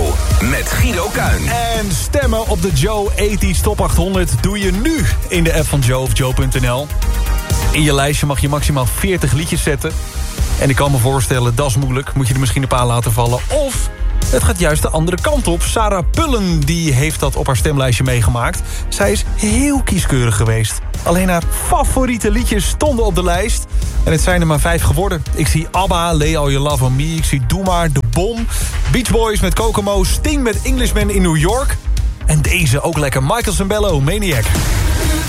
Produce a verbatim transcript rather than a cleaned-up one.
met Guido Kuin. En stemmen op de Joe tachtig Top achthonderd doe je nu in de app van Joe of joe punt n l. In je lijstje mag je maximaal veertig liedjes zetten. En ik kan me voorstellen, dat is moeilijk. Moet je er misschien een paar laten vallen. Of het gaat juist de andere kant op. Sarah Pullen die heeft dat op haar stemlijstje meegemaakt. Zij is heel kieskeurig geweest. Alleen haar favoriete liedjes stonden op de lijst. En het zijn er maar vijf geworden. Ik zie ABBA, Lay All Your Love On Me. Ik zie Doe Maar, De Bom. Beach Boys met Kokomo. Sting met Englishman in New York. En deze ook lekker. Michael Sembello, Maniac.